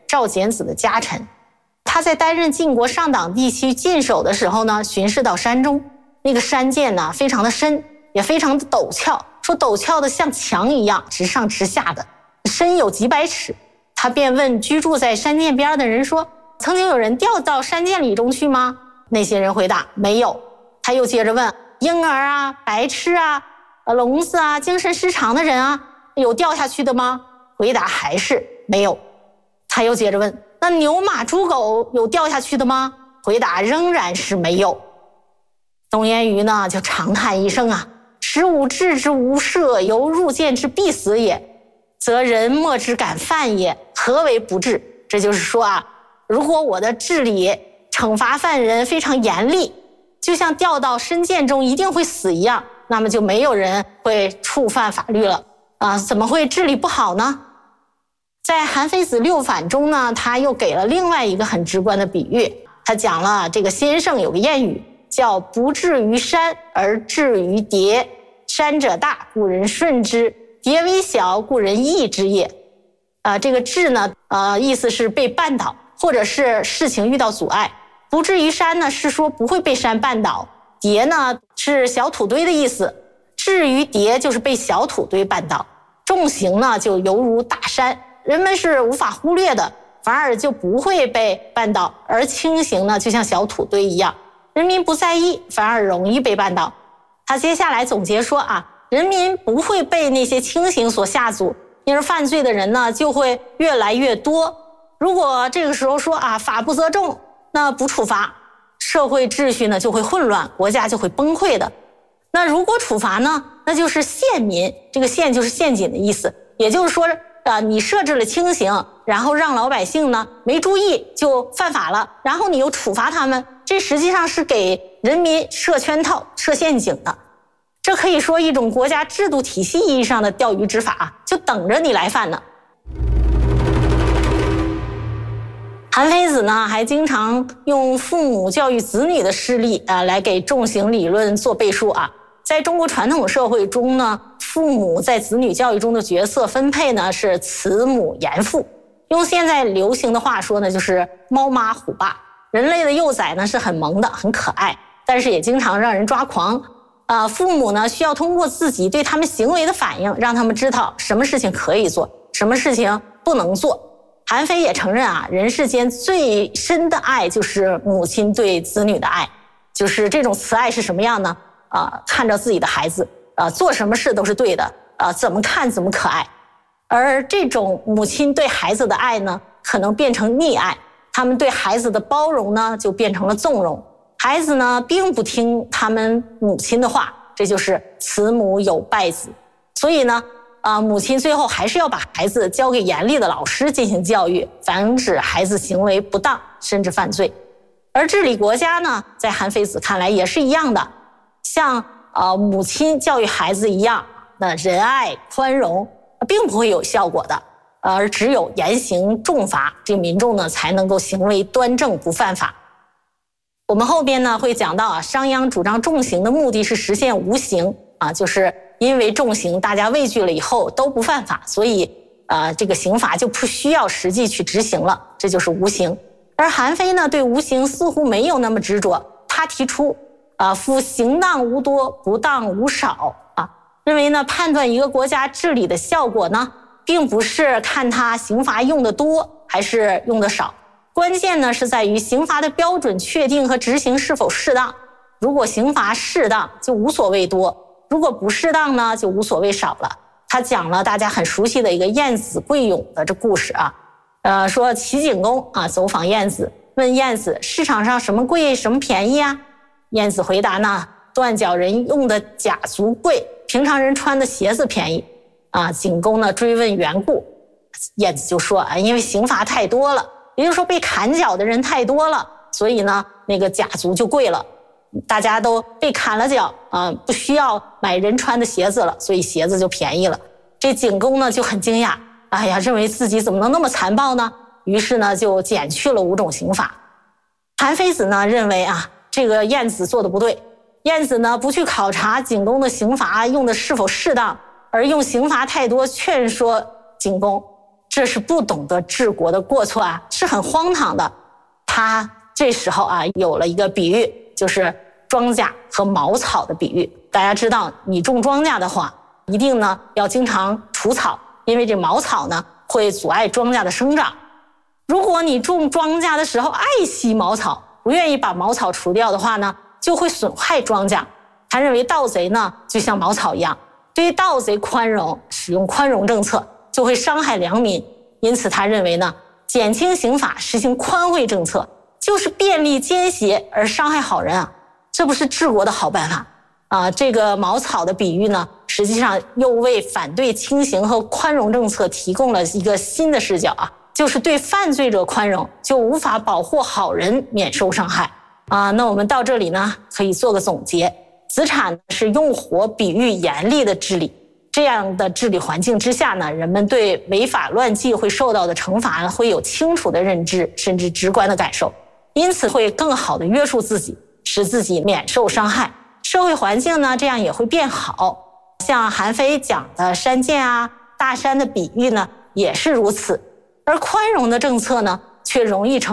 赵简子的家臣。他在担任晋国上党地区郡守的时候呢，巡视到山中，那个山涧呢非常的深，也非常的陡峭，说陡峭的像墙一样，直上直下的，深有几百尺。他便问居住在山涧边的人说，曾经有人掉到山涧里中去吗？那些人回答没有。他又接着问，婴儿啊、白痴啊、聋子啊、精神失常的人啊，有掉下去的吗？回答还是没有。他又接着问，那牛马猪狗有掉下去的吗？回答仍然是没有。董偃瑜呢就长叹一声啊，使吾治之无赦，犹入见之必死也，则人莫之敢犯也，何为不治？这就是说啊，如果我的治理惩罚犯人非常严厉，就像掉到深涧中一定会死一样，那么就没有人会触犯法律了啊，怎么会治理不好呢？在《韩非子六反》中呢，他又给了另外一个很直观的比喻。他讲了这个先生有个谚语叫不至于山而至于蝶，山者大故人顺之，蝶为小故人易之也。这个至呢意思是被绊倒，或者是事情遇到阻碍。不至于山呢是说不会被山绊倒，蝶呢是小土堆的意思，至于蝶就是被小土堆绊倒。重刑呢就犹如大山，人们是无法忽略的，反而就不会被绊倒，而轻刑呢就像小土堆一样，人民不在意，反而容易被绊倒。他接下来总结说啊，人民不会被那些轻刑所吓阻，因而犯罪的人呢就会越来越多。如果这个时候说啊，法不责众，那不处罚，社会秩序呢就会混乱，国家就会崩溃的。那如果处罚呢，那就是陷民，这个陷就是陷阱的意思，也就是说你设置了轻刑，然后让老百姓呢没注意就犯法了，然后你又处罚他们，这实际上是给人民设圈套、设陷阱的。这可以说一种国家制度体系意义上的钓鱼执法，就等着你来犯呢。韩非子呢还经常用父母教育子女的事例来给重刑理论做背书啊。在中国传统社会中呢，父母在子女教育中的角色分配呢是慈母严父，用现在流行的话说呢，就是猫妈虎爸。人类的幼崽呢是很萌的，很可爱，但是也经常让人抓狂。父母呢需要通过自己对他们行为的反应，让他们知道什么事情可以做，什么事情不能做。韩非也承认啊，人世间最深的爱就是母亲对子女的爱，就是这种慈爱是什么样呢？看着自己的孩子，做什么事都是对的，怎么看怎么可爱。而这种母亲对孩子的爱呢，可能变成溺爱，他们对孩子的包容呢，就变成了纵容。孩子呢，并不听他们母亲的话，这就是慈母有败子。所以呢，母亲最后还是要把孩子交给严厉的老师进行教育，防止孩子行为不当甚至犯罪。而治理国家呢，在韩非子看来也是一样的，像母亲教育孩子一样，那仁爱宽容并不会有效果的，而只有严刑重罚，这个民众呢才能够行为端正不犯法。我们后边呢会讲到商鞅主张重刑的目的是实现无刑就是因为重刑大家畏惧了以后都不犯法，所以这个刑罚就不需要实际去执行了，这就是无刑。而韩非呢对无刑似乎没有那么执着，他提出夫刑当无多，不当无少认为呢判断一个国家治理的效果呢，并不是看他刑罚用的多还是用的少，关键呢是在于刑罚的标准确定和执行是否适当。如果刑罚适当，就无所谓多；如果不适当呢，就无所谓少了。他讲了大家很熟悉的一个晏子贵勇的这故事说齐景公走访晏子，问晏子市场上什么贵什么便宜啊？晏子回答呢，断脚人用的甲足贵，平常人穿的鞋子便宜景公呢追问缘故，晏子就说因为刑罚太多了，也就是说被砍脚的人太多了，所以呢那个甲足就贵了，大家都被砍了脚不需要买人穿的鞋子了，所以鞋子就便宜了。这景公呢就很惊讶，认为自己怎么能那么残暴呢？于是呢就减去了5种刑罚。韩非子呢认为这个晏子做的不对，晏子呢不去考察景公的刑罚用的是否适当，而用刑罚太多劝说景公， 这是不懂得治国的过错啊，是很荒唐的。他这时候啊有了一个比喻，就是庄稼和茅草的比喻。大家知道，你种庄稼的话，一定呢要经常除草，因为这茅草呢会阻碍庄稼的生长。如果你种庄稼的时候爱惜茅草，不愿意把茅草除掉的话呢，就会损害庄稼。他认为盗贼呢就像茅草一样，对于盗贼宽容，使用宽容政策就会伤害良民。因此他认为呢，减轻刑法，实行宽惠政策，就是便利奸邪而伤害好人啊，这不是治国的好办法啊。这个茅草的比喻呢，实际上又为反对轻刑和宽容政策提供了一个新的视角啊，就是对犯罪者宽容，就无法保护好人免受伤害啊。那我们到这里呢，可以做个总结。子产是用火比喻严厉的治理，这样的治理环境之下呢，人们对违法乱纪会受到的惩罚会有清楚的认知，甚至直观的感受，因此会更好的约束自己，使自己免受伤害。社会环境呢，这样也会变好。像韩非讲的山涧啊、大山的比喻呢，也是如此。而宽容的政策呢，却容易成